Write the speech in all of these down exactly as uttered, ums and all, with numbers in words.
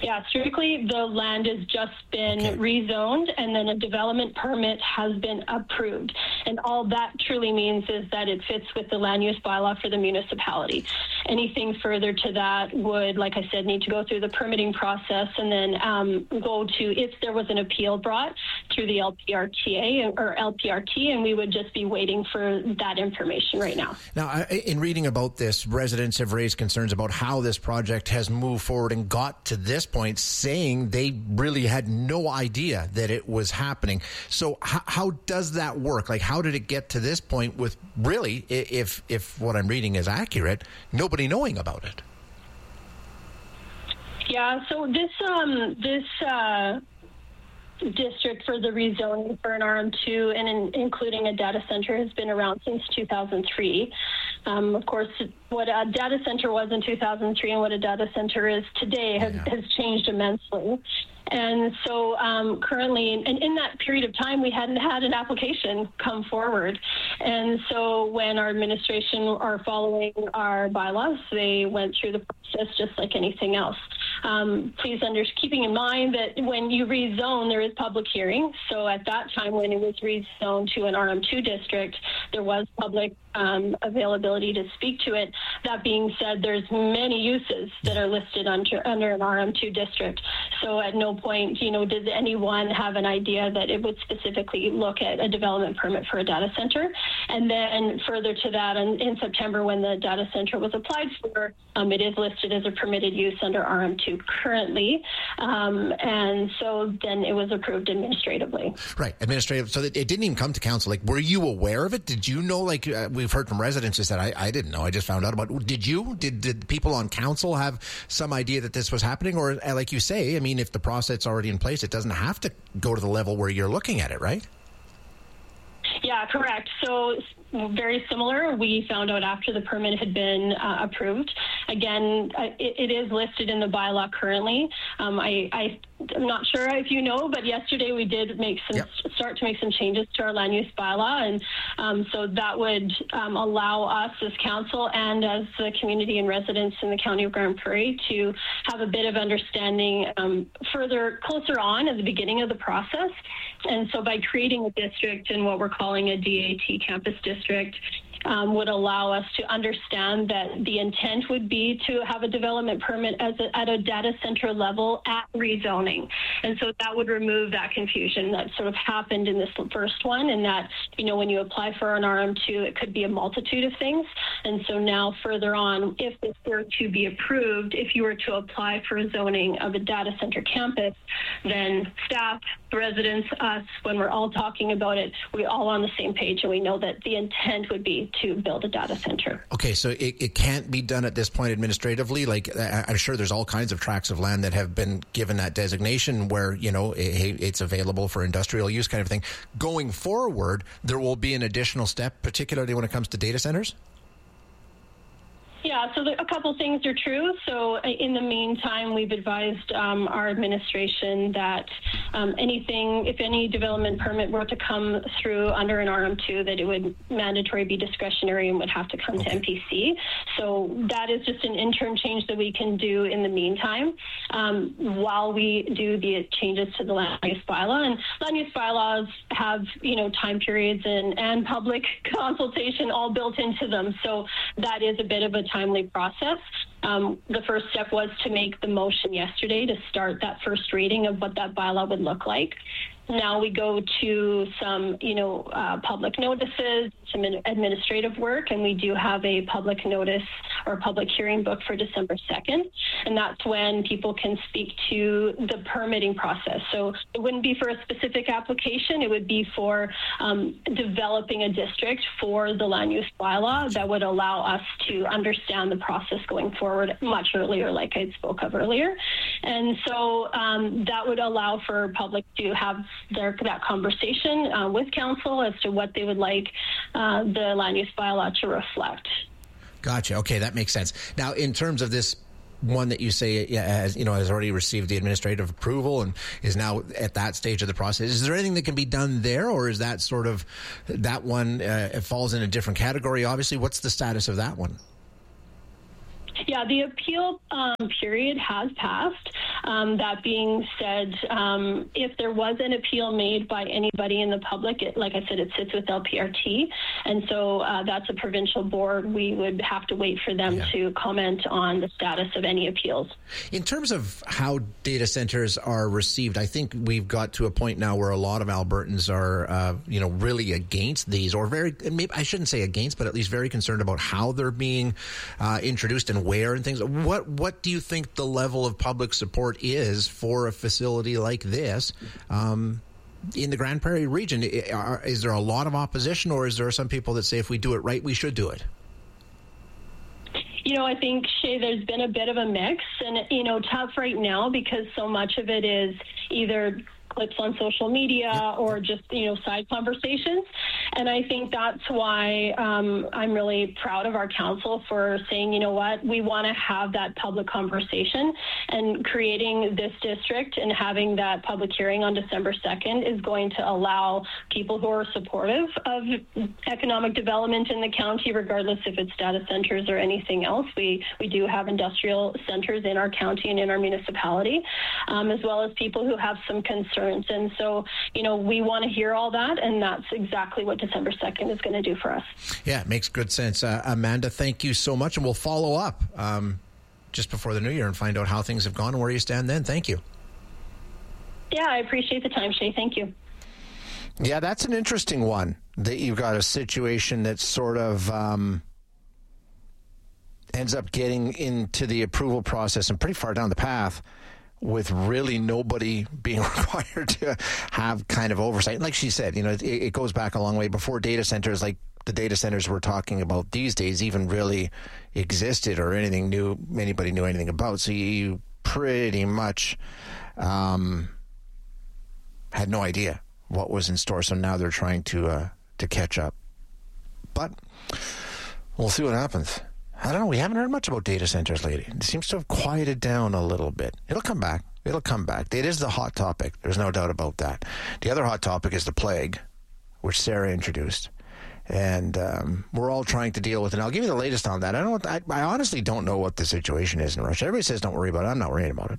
Yeah, strictly the land has just been okay. rezoned, and then a development permit has been approved. And all that truly means is that it fits with the land use bylaw for the municipality. Anything further to that would, like I said, need to go through the permitting process and then um, go to, if there was an appeal brought, through the L P R T A or L P R T, and we would just be waiting for that information right now. Now, in reading about this, residents have raised concerns about how this project has moved forward and got to this point, saying they really had no idea that it was happening. So how, how does that work? Like, how did it get to this point with really, if if what I'm reading is accurate, nobody knowing about it? Yeah, so this um, this uh, district for the rezoning for an R M two and in, including a data center has been around since two thousand three. Um, of course, what a data center was in two thousand three and what a data center is today has, yeah. has changed immensely. And so um, currently, and in that period of time, we hadn't had an application come forward. And so when our administration are following our bylaws, they went through the process just like anything else. Um, please under keeping in mind that when you rezone, there is public hearing. So at that time, when it was rezoned to an R M two district, there was public um, availability to speak to it. That being said, there's many uses that are listed under, under an R M two district. So at no point, you know, does anyone have an idea that it would specifically look at a development permit for a data center. And then further to that, in, in September, when the data center was applied for, um, it is listed as a permitted use under R M two currently. Um, and so then it was approved administratively. Right, administrative. So that it didn't even come to council. Like, were you aware of it? Did you know, like uh, we've heard from residents who said, I, I didn't know. I just found out about it. Did you? Did, did people on council have some idea that this was happening? Or uh, like you say, I mean, if the process is already in place, it doesn't have to go to the level where you're looking at it, right? Yeah, correct. So very similar. We found out after the permit had been uh, approved. Again, uh, it, it is listed in the bylaw currently. Um, I, I, I'm not sure if you know, but yesterday we did make some yep. start to make some changes to our land use bylaw, and um, so that would um, allow us as council and as the community and residents in the county of Grande Prairie to have a bit of understanding um, further closer on at the beginning of the process. And so by creating a district and what we're calling a D A T campus district, Um, would allow us to understand that the intent would be to have a development permit as a, at a data center level at rezoning. And so that would remove that confusion that sort of happened in this first one, and that, you know, when you apply for an R M two, it could be a multitude of things. And so now further on, if this were to be approved, if you were to apply for zoning of a data center campus, then staff, residents, us, when we're all talking about it, we're all on the same page, and we know that the intent would be to build a data center. Okay, so it, it can't be done at this point administratively. Like, I'm sure there's all kinds of tracts of land that have been given that designation where, you know, it, it's available for industrial use kind of thing. Going forward, there will be an additional step, particularly when it comes to data centers? Yeah, so the, a couple things are true. So in the meantime, we've advised um, our administration that um, anything, if any development permit were to come through under an R M two, that it would mandatory be discretionary and would have to come okay. to M P C. So that is just an interim change that we can do in the meantime um, while we do the changes to the land use bylaw. And land use bylaws have, you know, time periods and, and public consultation all built into them. So that is a bit of a timely process. Um, the first step was to make the motion yesterday to start that first reading of what that bylaw would look like. Now we go to some, you know, uh, public notices, some administrative work, and we do have a public notice or public hearing booked for December second, and that's when people can speak to the permitting process. So it wouldn't be for a specific application, it would be for um, developing a district for the land use bylaw that would allow us to understand the process going forward much earlier, like I spoke of earlier. And so um, that would allow for public to have their, that conversation uh, with council as to what they would like uh, the land use bylaw to reflect. Gotcha. Okay, that makes sense. Now, in terms of this one that you say yeah, has, you know, has already received the administrative approval and is now at that stage of the process, is there anything that can be done there, or is that sort of that one uh, it falls in a different category? Obviously, what's the status of that one? Yeah, the appeal um, period has passed. Um, that being said, um, if there was an appeal made by anybody in the public, it, like I said, it sits with L P R T, and so uh, that's a provincial board. We would have to wait for them yeah. to comment on the status of any appeals. In terms of how data centers are received, I think we've got to a point now where a lot of Albertans are, uh, you know, really against these, or very, maybe I shouldn't say against, but at least very concerned about how they're being uh, introduced and where and things. What what do you think the level of public support is for a facility like this um, in the Grande Prairie region? Is there a lot of opposition, or is there some people that say if we do it right, we should do it? You know, I think, Shay, there's been a bit of a mix, and, you know, tough right now because so much of it is either clips on social media or just, you know, side conversations. And I think that's why um, I'm really proud of our council for saying, you know what, we want to have that public conversation, and creating this district and having that public hearing on December second is going to allow people who are supportive of economic development in the county, regardless if it's data centers or anything else. We, we do have industrial centers in our county and in our municipality, um, as well as people who have some concerns. And so, you know, we want to hear all that, and that's exactly what December second is going to do for us. Yeah, it makes good sense. Uh, Amanda, thank you so much, and we'll follow up um, just before the new year and find out how things have gone and where you stand then. Thank you. Yeah, I appreciate the time, Shay. Thank you. Yeah, that's an interesting one, that you've got a situation that sort of um, ends up getting into the approval process and pretty far down the path, with really nobody being required to have kind of oversight. Like she said, you know, it, it goes back a long way before data centers, like the data centers we're talking about these days, even really existed or anything new, anybody knew anything about. So you pretty much um, had no idea what was in store. So now they're trying to uh, to catch up. But we'll see what happens. I don't know. We haven't heard much about data centers lately. It seems to have quieted down a little bit. It'll come back. It'll come back. It is the hot topic. There's no doubt about that. The other hot topic is the plague, which Sarah introduced. And um, we're all trying to deal with it. And I'll give you the latest on that. I don't. I, I honestly don't know what the situation is in Russia. Everybody says don't worry about it. I'm not worried about it.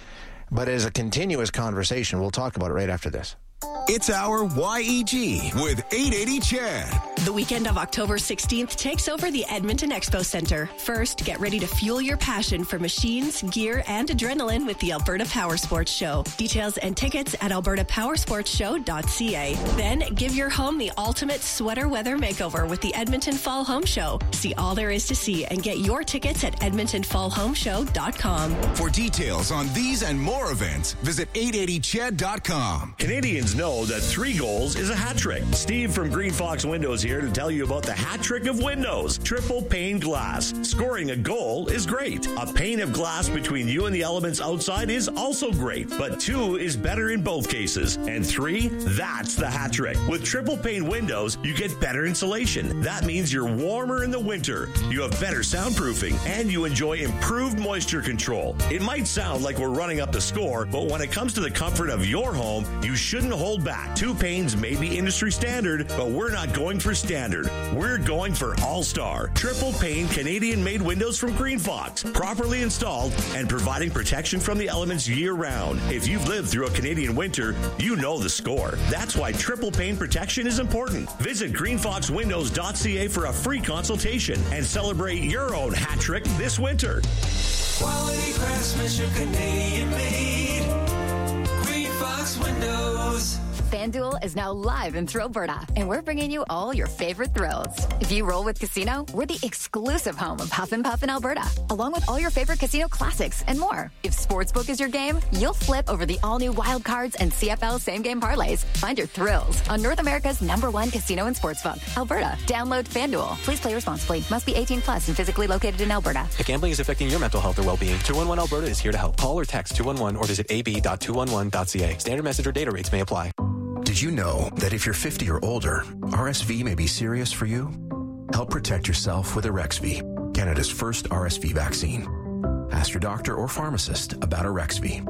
But as a continuous conversation, we'll talk about it right after this. It's our Y E G with eight eighty Chad. The weekend of October sixteenth takes over the Edmonton Expo Centre. First, get ready to fuel your passion for machines, gear, and adrenaline with the Alberta Power Sports Show. Details and tickets at alberta power sports show dot c a. Then, give your home the ultimate sweater weather makeover with the Edmonton Fall Home Show. See all there is to see and get your tickets at edmonton fall home show dot com. For details on these and more events, visit eight eighty chad dot com. Canadians know that three goals is a hat trick. Steve from Green Fox Windows here to tell you about the hat trick of windows. Triple pane glass. Scoring a goal is great. A pane of glass between you and the elements outside is also great, but two is better in both cases. And three, that's the hat trick. With triple pane windows, you get better insulation. That means you're warmer in the winter, you have better soundproofing, and you enjoy improved moisture control. It might sound like we're running up the score, but when it comes to the comfort of your home, you shouldn't hold back. Two panes may be industry standard, but we're not going for standard. We're going for all-star. Triple pane Canadian-made windows from Green Fox, properly installed and providing protection from the elements year-round. If you've lived through a Canadian winter, you know the score. That's why triple pane protection is important. Visit green fox windows dot c a for a free consultation and celebrate your own hat trick this winter. Quality craftsmanship, Canadian-made. Green Fox Windows. FanDuel is now live in Thrillberta, and we're bringing you all your favorite thrills. If you roll with Casino, we're the exclusive home of Huff and Puff in Alberta, along with all your favorite casino classics and more. If Sportsbook is your game, you'll flip over the all-new Wild Cards and C F L same-game parlays. Find your thrills on North America's number one casino and sportsbook, Alberta. Download FanDuel. Please play responsibly. Must be eighteen plus and physically located in Alberta. If gambling is affecting your mental health or well-being, two one one Alberta is here to help. Call or text two one one or visit a b dot two one one dot c a. Standard message or data rates may apply. Did you know that if you're fifty or older, R S V may be serious for you? Help protect yourself with Arexvy, Canada's first R S V vaccine. Ask your doctor or pharmacist about Arexvy.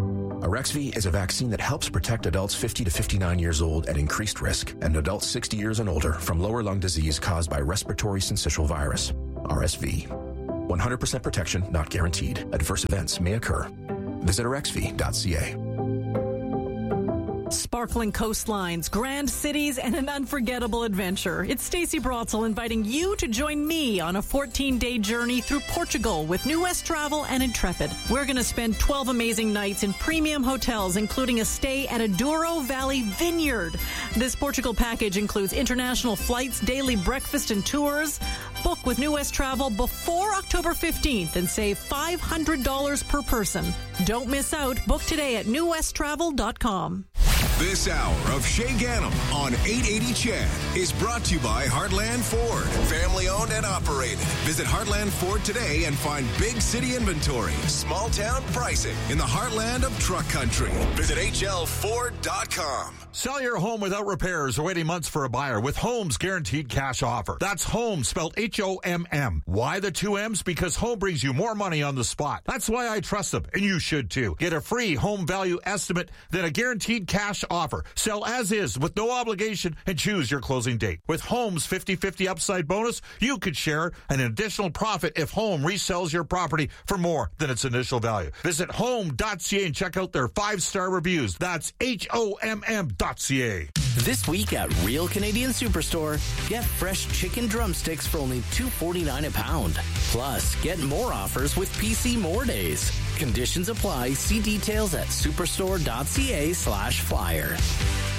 Arexvy is a vaccine that helps protect adults fifty to fifty-nine years old at increased risk and adults sixty years and older from lower lung disease caused by respiratory syncytial virus, R S V. one hundred percent protection not guaranteed. Adverse events may occur. Visit rexv dot c a. Sparkling coastlines, grand cities, and an unforgettable adventure. It's Stacey Brotzel inviting you to join me on a fourteen-day journey through Portugal with New West Travel and Intrepid. We're going to spend twelve amazing nights in premium hotels, including a stay at a Douro Valley Vineyard. This Portugal package includes international flights, daily breakfast, and tours. Book with New West Travel before October fifteenth and save five hundred dollars per person. Don't miss out. Book today at new west travel dot com. This hour of Shay Ganem on eight eighty C H E D is brought to you by Heartland Ford. Family owned and operated. Visit Heartland Ford today and find big city inventory, small town pricing in the heartland of truck country. Visit H L Ford dot com. Sell your home without repairs or waiting months for a buyer with Home's Guaranteed Cash Offer. That's Home, spelled H O M M. Why the two M's? Because Home brings you more money on the spot. That's why I trust them, and you should too. Get a free home value estimate, then a guaranteed cash offer. Sell as is with no obligation and choose your closing date. With Home's fifty-fifty upside bonus, you could share an additional profit if Home resells your property for more than its initial value. Visit home dot c a and check out their five-star reviews. That's H O M M dot C A. This week at Real Canadian Superstore, get fresh chicken drumsticks for only two forty-nine a pound. Plus, get more offers with P C More Days. Conditions apply. See details at superstore dot c a slash flyer.